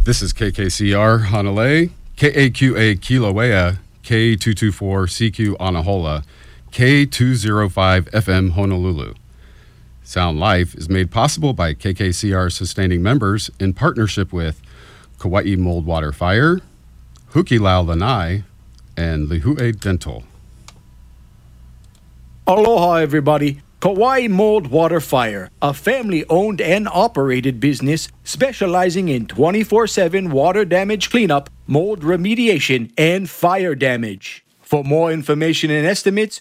This is KKCR Hanalei, KAQA Kilauea, K224CQ Anahola, K205 FM Honolulu. Sound Life is made possible by KKCR sustaining members in partnership with Kauai Mold-Water Fire, Hukilau Lanai, and Lihue Dental. Aloha, everybody. Kauai Mold-Water Fire, a family-owned and operated business specializing in 24/7 water damage cleanup, mold remediation, and fire damage. For more information and estimates,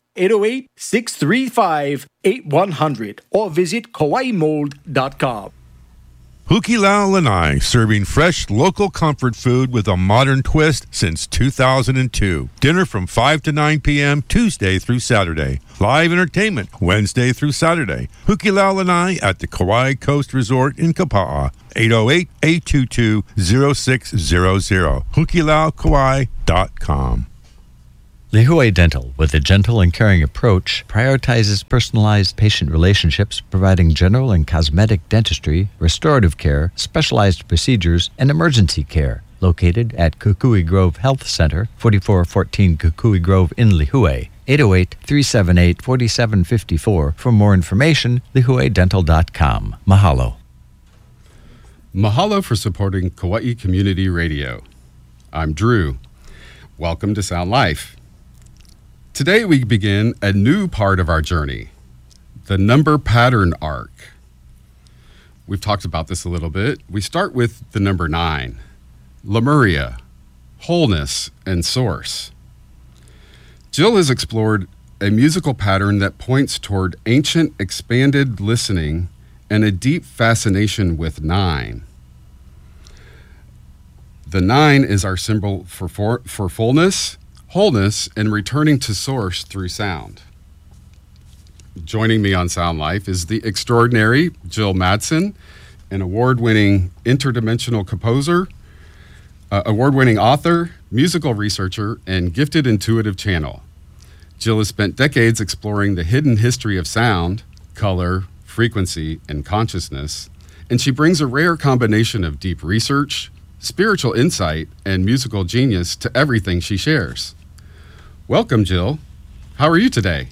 808-635-8100 or visit kauaimold.com. Hukilau Lanai, serving fresh local comfort food with a modern twist since 2002. Dinner from 5 to 9 p.m. Tuesday through Saturday. Live entertainment Wednesday through Saturday. Hukilau Lanai at the Kauai Coast Resort in Kapa'a. 808-822-0600. HukiLauKauai.com. Lihue Dental, with a gentle and caring approach, prioritizes personalized patient relationships, providing general and cosmetic dentistry, restorative care, specialized procedures, and emergency care. Located at Kukui Grove Health Center, 4414 Kukui Grove in Lihue. 808-378-4754. For more information, lihuedental.com. Mahalo. Mahalo for supporting Kauai Community Radio. I'm Drew. Welcome to Sound Life. Today we begin a new part of our journey, the number pattern arc. We've talked about this a little bit. We start with the number 9, Lemuria, wholeness, and source. Jill has explored a musical pattern that points toward ancient expanded listening and a deep fascination with 9. The 9 is our symbol for fullness, wholeness, and returning to source through sound. Joining me on Sound Life is the extraordinary Jill Madsen, an award-winning interdimensional composer, award-winning author, musical researcher, and gifted intuitive channel. Jill has spent decades exploring the hidden history of sound, color, frequency, and consciousness, and she brings a rare combination of deep research, spiritual insight, and musical genius to everything she shares. Welcome, Jill. How are you today?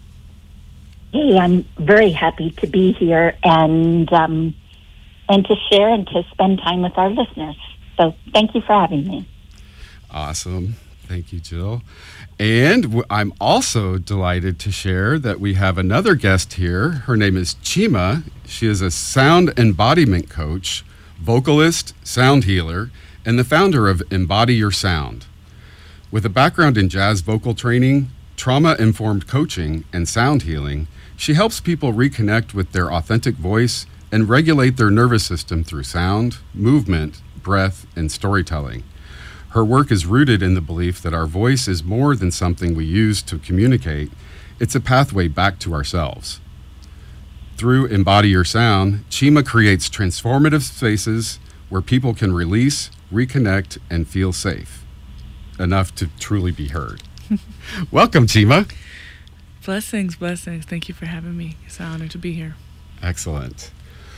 Hey, I'm very happy to be here and to share and to spend time with our listeners. So thank you for having me. Awesome. Thank you, Jill. And I'm also delighted to share that we have another guest here. Her name is Chima. She is a sound embodiment coach, vocalist, sound healer, and the founder of Embody Your Sound. With a background in jazz vocal training, trauma-informed coaching, and sound healing, she helps people reconnect with their authentic voice and regulate their nervous system through sound, movement, breath, and storytelling. Her work is rooted in the belief that our voice is more than something we use to communicate. It's a pathway back to ourselves. Through Embody Your Sound, Chima creates transformative spaces where people can release, reconnect, and feel safe, enough to truly be heard. Welcome, Chima. Blessings. Thank you for having me. It's an honor to be here. Excellent.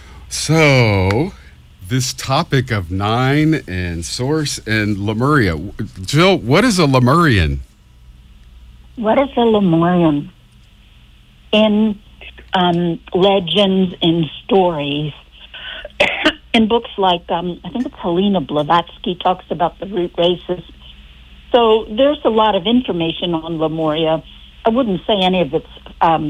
So, this topic of 9 and source and Lemuria. Jill, what is a Lemurian? What is a Lemurian? In legends, in stories, in books like, I think it's Helena Blavatsky talks about the root races. So there's a lot of information on Lemuria. I wouldn't say any of it's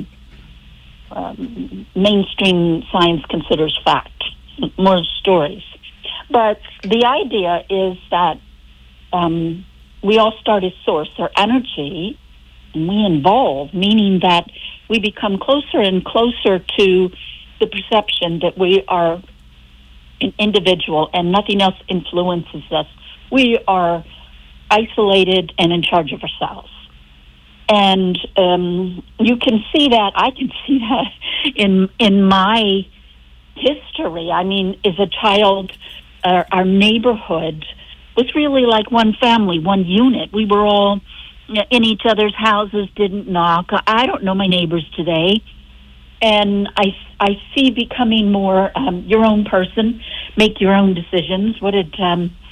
mainstream science considers fact, more stories. But the idea is that we all start as source or energy, and we evolve, meaning that we become closer and closer to the perception that we are an individual and nothing else influences us. We are isolated and in charge of ourselves. And you can see that, I can see that in my history. I mean, as a child, our neighborhood was really like one family, one unit. We were all in each other's houses, didn't knock. I don't know my neighbors today. And I see becoming more your own person, make your own decisions. What did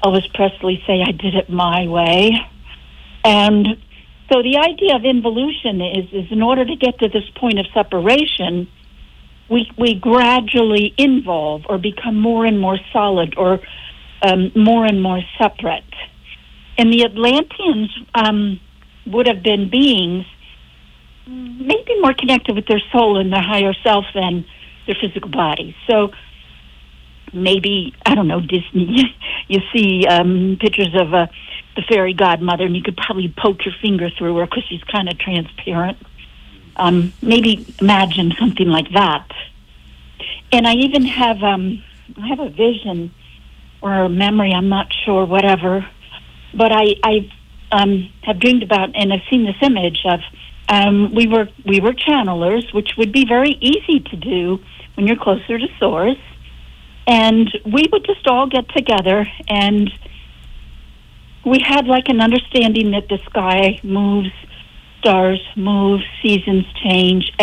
Elvis Presley say, I did it my way. And so the idea of involution is in order to get to this point of separation, we gradually involve or become more and more solid or more and more separate. And the Atlanteans would have been beings maybe more connected with their soul and their higher self than their physical bodies. So maybe, I don't know, Disney, you see pictures of the fairy godmother, and you could probably poke your finger through her because she's kind of transparent. Maybe imagine something like that. And I even have a vision or a memory, I'm not sure, whatever, but I have dreamed about, and I've seen this image of we were channelers, which would be very easy to do when you're closer to source, and we would just all get together, and we had like an understanding that the sky moves, stars move, seasons change,